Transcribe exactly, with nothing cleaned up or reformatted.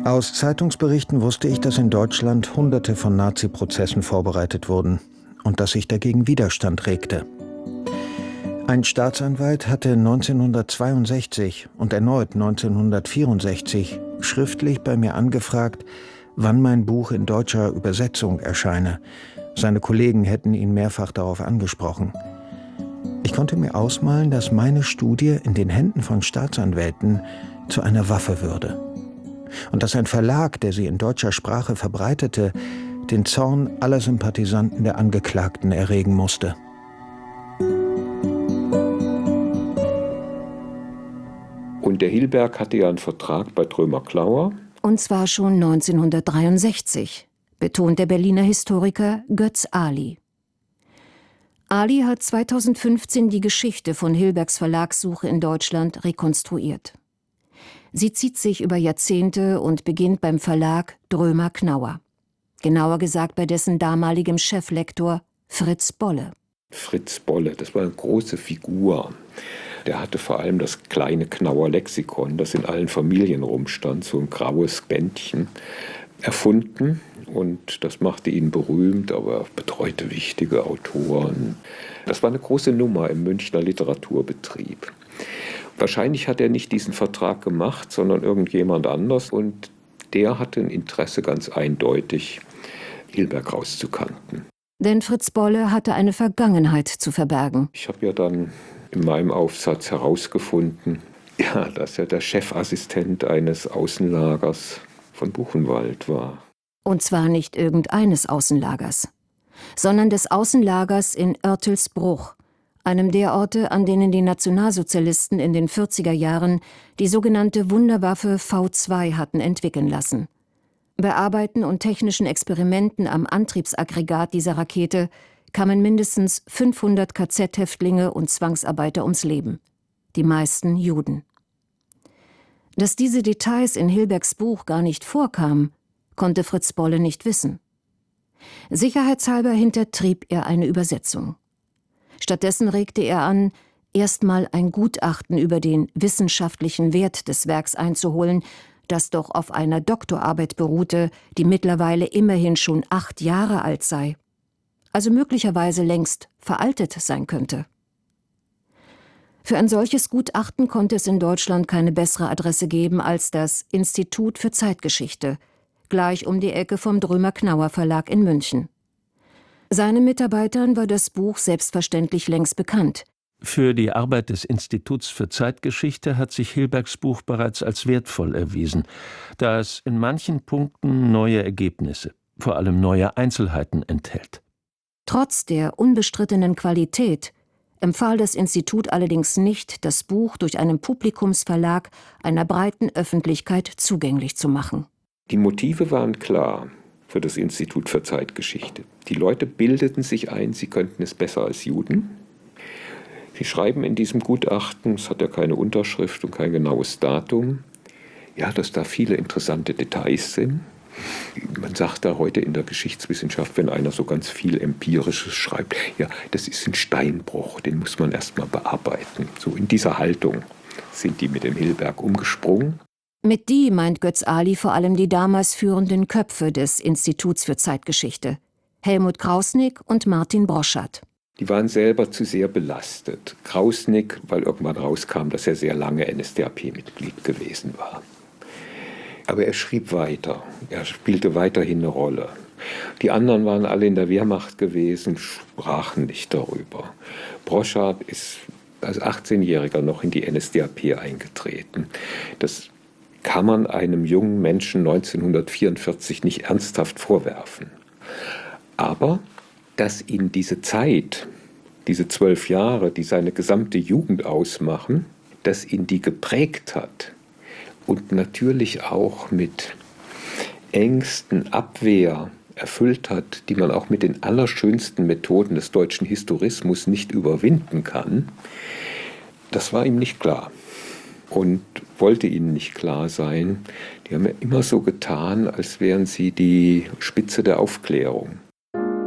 Aus Zeitungsberichten wusste ich, dass in Deutschland Hunderte von Nazi-Prozessen vorbereitet wurden und dass sich dagegen Widerstand regte. Ein Staatsanwalt hatte neunzehnhundertzweiundsechzig und erneut neunzehnhundertvierundsechzig schriftlich bei mir angefragt, wann mein Buch in deutscher Übersetzung erscheine. Seine Kollegen hätten ihn mehrfach darauf angesprochen. Ich konnte mir ausmalen, dass meine Studie in den Händen von Staatsanwälten zu einer Waffe würde. Und dass ein Verlag, der sie in deutscher Sprache verbreitete, den Zorn aller Sympathisanten der Angeklagten erregen musste. Und der Hilberg hatte ja einen Vertrag bei Drömer-Klauer. Und zwar schon neunzehnhundertdreiundsechzig, betont der Berliner Historiker Götz Ali. Ali hat zweitausendfünfzehn die Geschichte von Hilbergs Verlagssuche in Deutschland rekonstruiert. Sie zieht sich über Jahrzehnte und beginnt beim Verlag Drömer-Knauer. Genauer gesagt bei dessen damaligem Cheflektor Fritz Bolle. Fritz Bolle, das war eine große Figur. Der hatte vor allem das kleine Knauer Lexikon, das in allen Familien rumstand, so ein graues Bändchen, erfunden. Und das machte ihn berühmt, aber betreute wichtige Autoren. Das war eine große Nummer im Münchner Literaturbetrieb. Wahrscheinlich hat er nicht diesen Vertrag gemacht, sondern irgendjemand anders. Und der hatte ein Interesse ganz eindeutig, Hilberg rauszukanten. Denn Fritz Bolle hatte eine Vergangenheit zu verbergen. Ich habe ja dann in meinem Aufsatz herausgefunden, ja, dass er der Chefassistent eines Außenlagers von Buchenwald war. Und zwar nicht irgendeines Außenlagers, sondern des Außenlagers in Oertelsbruch, einem der Orte, an denen die Nationalsozialisten in den vierziger Jahren die sogenannte Wunderwaffe V zwei hatten entwickeln lassen. Bei Arbeiten und technischen Experimenten am Antriebsaggregat dieser Rakete kamen mindestens fünfhundert K Z-Häftlinge und Zwangsarbeiter ums Leben, die meisten Juden. Dass diese Details in Hilbergs Buch gar nicht vorkamen, konnte Fritz Bolle nicht wissen. Sicherheitshalber hintertrieb er eine Übersetzung. Stattdessen regte er an, erstmal ein Gutachten über den wissenschaftlichen Wert des Werks einzuholen, das doch auf einer Doktorarbeit beruhte, die mittlerweile immerhin schon acht Jahre alt sei, also möglicherweise längst veraltet sein könnte. Für ein solches Gutachten konnte es in Deutschland keine bessere Adresse geben als das Institut für Zeitgeschichte, gleich um die Ecke vom Drömer-Knauer Verlag in München. Seinen Mitarbeitern war das Buch selbstverständlich längst bekannt. Für die Arbeit des Instituts für Zeitgeschichte hat sich Hilbergs Buch bereits als wertvoll erwiesen, da es in manchen Punkten neue Ergebnisse, vor allem neue Einzelheiten enthält. Trotz der unbestrittenen Qualität empfahl das Institut allerdings nicht, das Buch durch einen Publikumsverlag einer breiten Öffentlichkeit zugänglich zu machen. Die Motive waren klar für das Institut für Zeitgeschichte. Die Leute bildeten sich ein, sie könnten es besser als Juden. Sie schreiben in diesem Gutachten, es hat ja keine Unterschrift und kein genaues Datum, ja, dass da viele interessante Details sind. Man sagt da heute in der Geschichtswissenschaft, wenn einer so ganz viel Empirisches schreibt, ja, das ist ein Steinbruch, den muss man erst mal bearbeiten. So in dieser Haltung sind die mit dem Hilberg umgesprungen. Mit die meint Götz Ali vor allem die damals führenden Köpfe des Instituts für Zeitgeschichte, Helmut Krausnick und Martin Broszat. Die waren selber zu sehr belastet. Krausnick, weil irgendwann rauskam, dass er sehr lange N S D A P-Mitglied gewesen war. Aber er schrieb weiter, er spielte weiterhin eine Rolle. Die anderen waren alle in der Wehrmacht gewesen, sprachen nicht darüber. Broszat ist als achtzehnjähriger noch in die N S D A P eingetreten. Das kann man einem jungen Menschen neunzehnhundertvierundvierzig nicht ernsthaft vorwerfen. Aber dass ihn diese Zeit, diese zwölf Jahre, die seine gesamte Jugend ausmachen, dass ihn die geprägt hat und natürlich auch mit Ängsten, Abwehr erfüllt hat, die man auch mit den allerschönsten Methoden des deutschen Historismus nicht überwinden kann, das war ihm nicht klar und wollte ihnen nicht klar sein. Die haben ja immer so getan, als wären sie die Spitze der Aufklärung.